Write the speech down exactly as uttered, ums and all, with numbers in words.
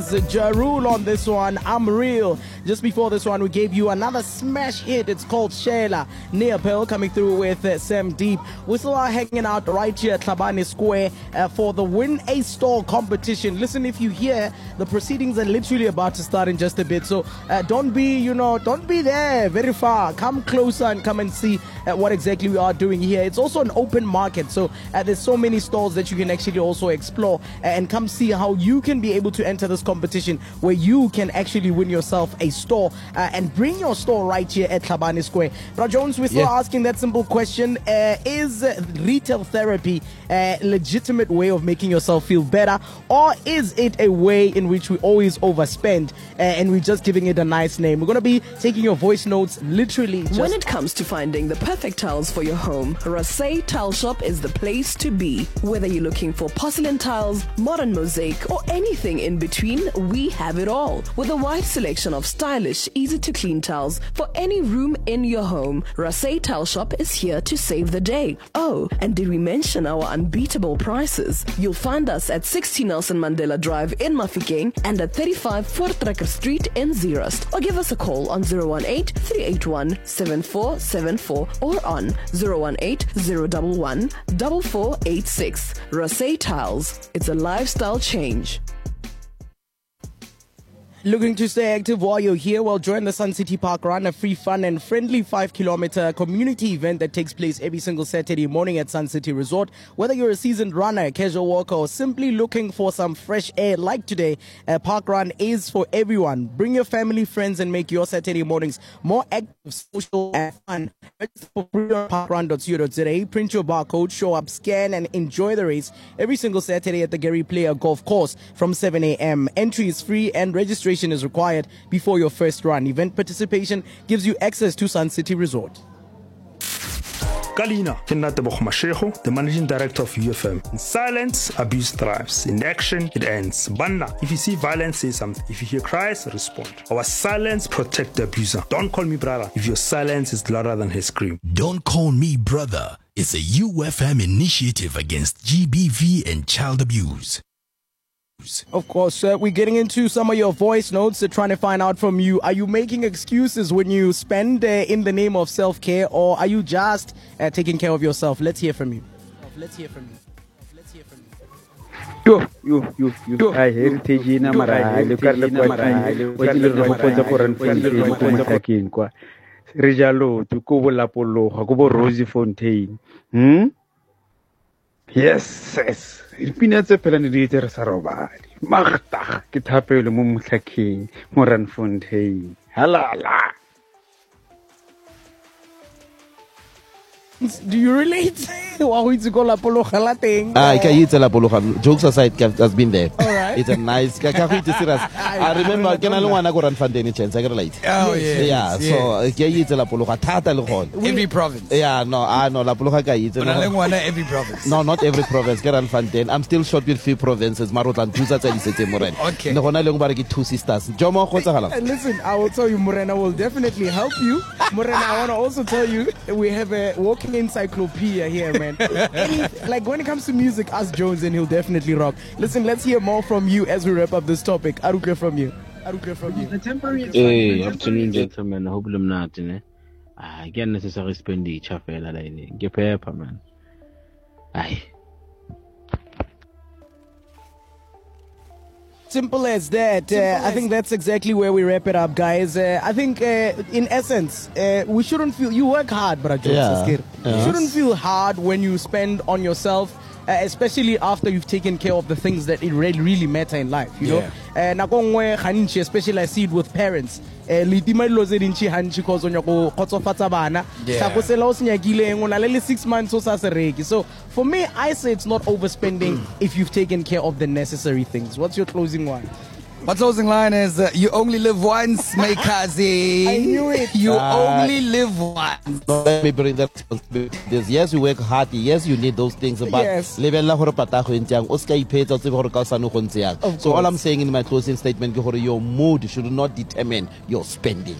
Ja Rule on this one, I'm Real. Just before this one, we gave you another smash hit. It's called Shela. Nia Pearl coming through with uh, Sam Deep. We still are hanging out right here at Tlhabane Square uh, for the Win a Store competition. Listen, if you hear, the proceedings are literally about to start in just a bit. So uh, don't be, you know, don't be there very far. Come closer and come and see uh, what exactly we are doing here. It's also an open market. So uh, there's so many stalls that you can actually also explore uh, and come see how you can be able to enter this competition. competition where you can actually win yourself a store uh, and bring your store right here at Tlhabane Square. Bra Jones, we're still yeah. asking that simple question. Uh, is retail therapy a legitimate way of making yourself feel better, or is it a way in which we always overspend uh, and we're just giving it a nice name? We're going to be taking your voice notes literally. Just when it comes to finding the perfect tiles for your home, Rasay Tile Shop is the place to be. Whether you're looking for porcelain tiles, modern mosaic, or anything in between, we have it all. With a wide selection of stylish, easy-to-clean tiles for any room in your home, Rasay Tile Shop is here to save the day. Oh, and did we mention our unbeatable prices? You'll find us at sixty Nelson Mandela Drive in Mafikeng and at thirty-five Voortrekker Street in Zeerust. Or give us a call on zero one eight, three eight one, seven four seven four or on zero one eight, zero one one, four four eight six. Rasay Tiles. It's a lifestyle change. Looking to stay active while you're here? Well, join the Sun City Park Run, a free, fun and friendly five kilometer community event that takes place every single Saturday morning at Sun City Resort. Whether you're a seasoned runner, a casual walker, or simply looking for some fresh air like today, a Park Run is for everyone. Bring your family, friends, and make your Saturday mornings more active, social, and fun. Register for free on parkrun dot co dot za. Print your barcode, show up, scan, and enjoy the race every single Saturday at the Gary Player Golf Course from seven a m Entry is free and registration is required before your first run. Event participation gives you access to Sun City Resort. Kalina, the managing director of U F M. In silence, abuse thrives. In action, it ends. Banna, if you see violence, say something. If you hear cries, respond. Our silence protect the abuser. Don't call me brother if your silence is louder than his scream. Don't Call Me Brother is a U F M initiative against G B V and child abuse. Of course, uh, we're getting into some of your voice notes, uh, trying to find out from you. Are you making excuses when you spend uh, in the name of self-care, or are you just uh, taking care of yourself? Let's hear from you. Let's hear from you. Let's hear from you. Yo, yo, yo, yo. I heritage na mara, lukarle kwa wajile roponza koran fontaine kwa kwa. Rijalo tukubo lapolo, hakubo Rosie Fontaine. Hmm? Yes, yes. Ipina tse phela ne di itse re sa robadi. Magta ke thapelo mo Motlhakeng, mo Randfontein. Halala. Do you relate? Wa go itse go la pologela teng. Ah, ke itse la pologela. Jokes aside, has been there. All right. It's a nice. Ka ka go itse serious. I remember ke na le ngwana go Randfontein chance I get like. Oh yeah. Yeah, so ke itse la pologela thata le gone. Every province. Yeah, no, ah no, la pologela ka itse. Na le ngwana every province. No, not every province. Ke Randfontein. I'm still short with few provinces. Marotla thusa tsa disetse morena. Okay. Le gona le ngba re ke two sisters. Jomo go tsagala. Listen, I will tell you, Morena will definitely help you. Morena, I want to also tell you, we have a walking encyclopedia here, man. Any, like when it comes to music, ask Jones and he'll definitely rock. Listen, let's hear more from you as we wrap up this topic. Aruke from you. Aruke from you. Hey, afternoon, gentlemen. I hope I'm not in it. I get necessary expenditure for that. Get paper, man. Aye. Simple as that. Uh, as I think that's exactly where we wrap it up, guys. Uh, I think, uh, in essence, uh, we shouldn't feel... You work hard, Bra Jones. Yeah. You Yes. shouldn't feel hard when you spend on yourself, uh, especially after you've taken care of the things that it really, really matter in life. You know, nakongwe khanintshi, especially I see it with parents. Litima loze dinchi hanchi cause on yako kotsofatsa bana. Sakosela o senyakile ngo na le six months o sa se reki. So for me, I say it's not overspending if you've taken care of the necessary things. What's your closing line? My closing line is, uh, you only live once, Mekazi. I knew it. You Uh, only live once. Let me bring that responsibility. Yes, you work hard. Yes, you need those things. But Yes. lebella gore pata go ntjang o ska iphetsa tse gore ka sane go ntse yang. Of So all course. I'm saying in my closing statement ke gore your mood should not determine your spending.